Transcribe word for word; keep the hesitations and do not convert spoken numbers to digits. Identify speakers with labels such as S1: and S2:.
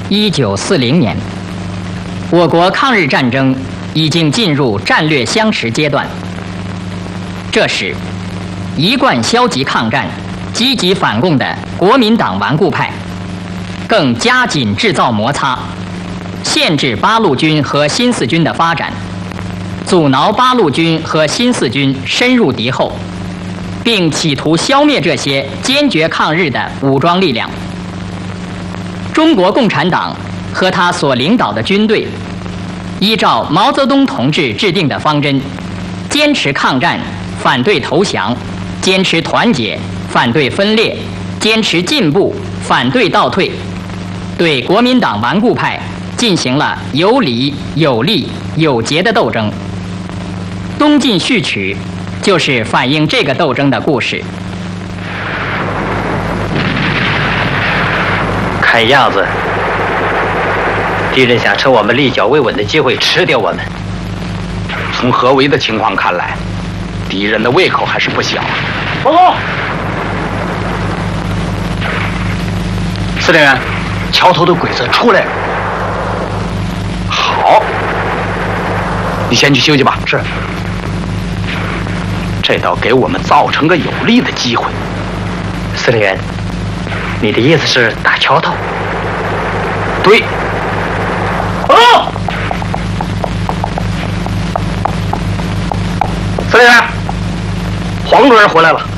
S1: 一九四零年，我国抗日战争已经进入战略相持阶段。这时，一贯消极抗战、积极反共的国民党顽固派，更加紧制造摩擦，限制八路军和新四军的发展，阻挠八路军和新四军深入敌后，并企图消灭这些坚决抗日的武装力量。中国共产党和他所领导的军队，依照毛泽东同志制定的方针，坚持抗战，反对投降；坚持团结，反对分裂；坚持进步，反对倒退，对国民党顽固派进行了有理、有利、有节的斗争。东进序曲就是反映这个斗争的故事。
S2: 看样子，敌人想趁我们立脚未稳的机会吃掉我们。
S3: 从合围的情况看来，敌人的胃口还是不小。
S4: 报告，
S3: 司令员，桥头的鬼子出来了。好，你先去休息吧。是。这倒给我们造成个有利的机会。
S2: 司令员，你的意思是打桥头？
S3: 对。
S4: 哦，
S3: 司令员，黄主任回来了。